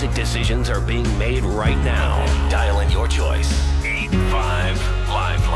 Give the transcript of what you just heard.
music decisions are being made right now. Dial in your choice. 85 Live